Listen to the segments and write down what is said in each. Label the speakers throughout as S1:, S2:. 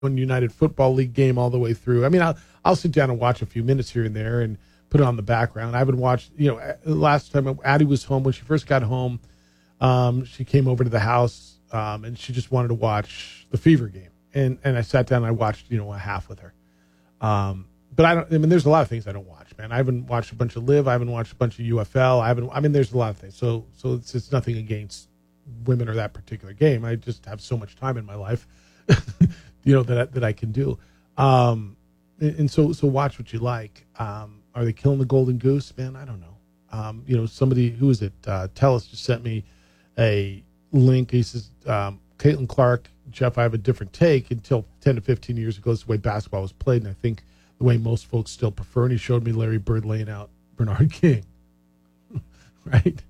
S1: United Football League game all the way through. I mean, I'll sit down and watch a few minutes here and there and put it on the background. I haven't watched, last time Addie was home, when she first got home, she came over to the house and she just wanted to watch the Fever game. And I sat down and I watched, a half with her. But there's a lot of things I don't watch, man. I haven't watched a bunch of Live. I haven't watched a bunch of UFL. There's a lot of things. So it's nothing against women or that particular game. I just have so much time in my life, that I can do. And so watch what you like. Are they killing the golden goose, man? I don't know. Somebody, who is it? Tellis just sent me a link. He says, Caitlin Clark, Jeff, I have a different take. Until 10 to 15 years ago, it's the way basketball was played, and I think the way most folks still prefer. And he showed me Larry Bird laying out Bernard King. Right?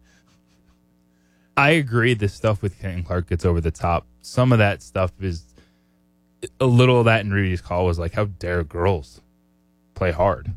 S2: I agree. The stuff with Caitlin Clark gets over the top. Some of that stuff is a little of that in Rudy's call was like, how dare girls play hard?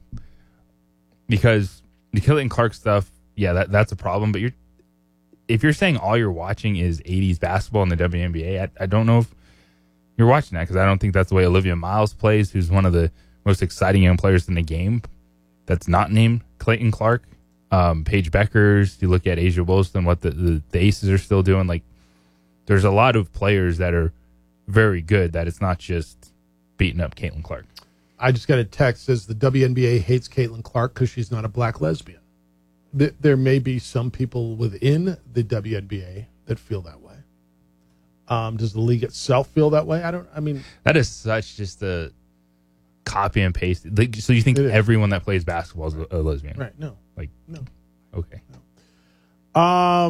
S2: Because the Caitlin Clark stuff, yeah, that's a problem. But if you're saying all you're watching is 80s basketball in the WNBA, I don't know if you're watching that, because I don't think that's the way Olivia Miles plays, who's one of the most exciting young players in the game that's not named Caitlin Clark. Paige Beckers, you look at Asia Wilson, what the Aces are still doing. Like, there's a lot of players that are very good, that it's not just beating up Caitlin Clark.
S1: I just got a text that says the WNBA hates Caitlin Clark because she's not a black lesbian. There may be some people within the WNBA that feel that way. Does the league itself feel that way? That is such just a copy and paste. Like, so you think everyone that plays basketball is a lesbian? Right. No. No.
S2: Okay.
S1: No.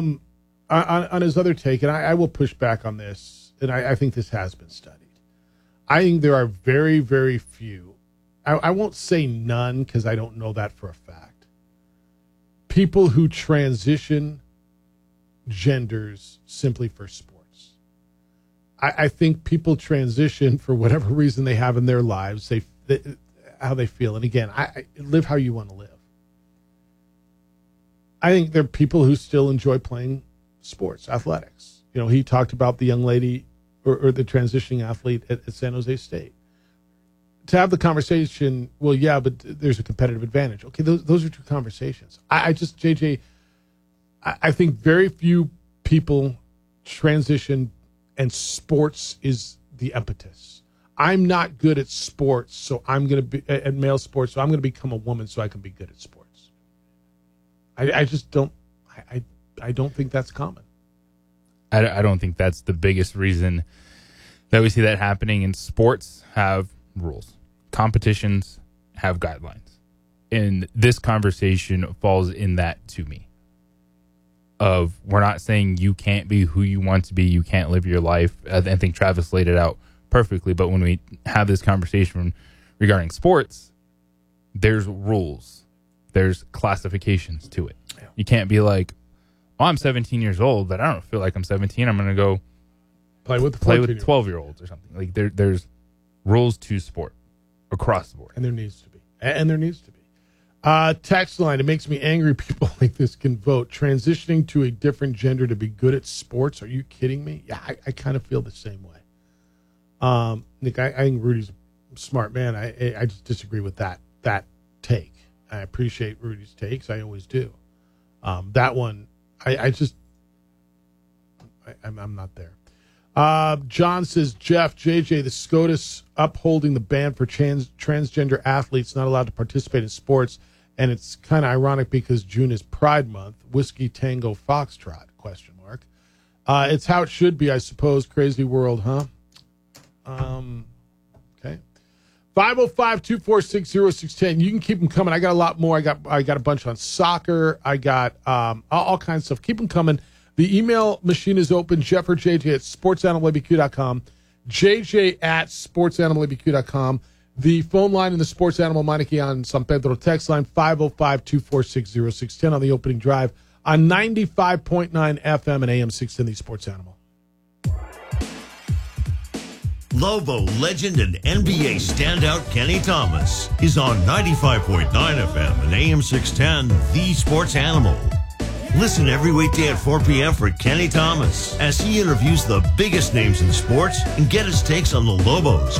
S1: On his other take, and I will push back on this, and I think this has been studied. I think there are very, very few. I won't say none, because I don't know that for a fact. People who transition genders simply for sports. I think people transition for whatever reason they have in their lives, how they feel. And again, I live how you want to live. I think there are people who still enjoy playing sports, athletics. He talked about the young lady or the transitioning athlete at San Jose State. To have the conversation, well, yeah, but there's a competitive advantage. Okay, those are two conversations. I think very few people transition, and sports is the impetus. I'm not good at sports, so I'm going to be at male sports, so I'm going to become a woman so I can be good at sports. I just don't. I don't think that's common.
S2: I don't think that's the biggest reason that we see that happening. And sports have rules. Competitions have guidelines. And this conversation falls in that to me. We're not saying you can't be who you want to be. You can't live your life. I think Travis laid it out perfectly. But when we have this conversation regarding sports, there's rules. There's classifications to it. Yeah. You can't be like, oh, I'm 17 years old, but I don't feel like I'm 17. I'm going to go play with 12-year-olds or something. Like there's rules to sport across the board.
S1: And there needs to be. Text line, it makes me angry people like this can vote. Transitioning to a different gender to be good at sports? Are you kidding me? Yeah, I kind of feel the same way. Nick, I think Rudy's a smart man. I just disagree with that take. I appreciate Rudy's takes. I always do. That one, I'm not there. John says, Jeff, JJ, the SCOTUS upholding the ban for transgender athletes not allowed to participate in sports, and it's kind of ironic because June is Pride Month. Whiskey Tango Foxtrot, ? It's how it should be, I suppose. Crazy world, huh? Okay. 505-246-0610. You can keep them coming. I got a lot more. I got a bunch on soccer. I got all kinds of stuff. Keep them coming. The email machine is open. Jeff or JJ at sportsanimalabq.com. JJ at sportsanimalabq.com. The phone line in the Sports Animal Meineke on San Pedro text line 505-246-0610 on the opening drive on 95.9 FM and AM 610, the Sports Animal.
S3: Lobo legend and NBA standout Kenny Thomas is on 95.9 FM and AM 610, the Sports Animal. Listen every weekday at 4 p.m. for Kenny Thomas as he interviews the biggest names in sports and get his takes on the Lobos,